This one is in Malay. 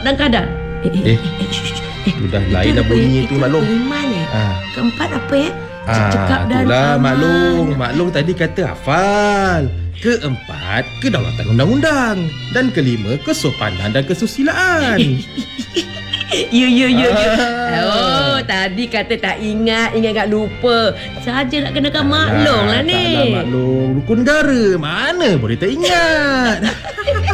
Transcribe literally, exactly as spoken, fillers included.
dan kadar. Eh, eh, eh, eh sudah lain dah bunyi tu, Mak Long. Iman eh. Ha. Keempat apa ya? Ah, Cakap dan itulah aman. Mak Long. Mak Long tadi kata hafal. Keempat, kedaulatan undang-undang. Dan kelima, kesopanan dan kesusilaan. Ya, ya, ya, ya. Ah. Oh, tadi kata tak ingat, ingat kat lupa. Saja nak kenakan Mak Alah, Long lah ni. Taklah Mak Long. Rukun negara, mana boleh tak ingat.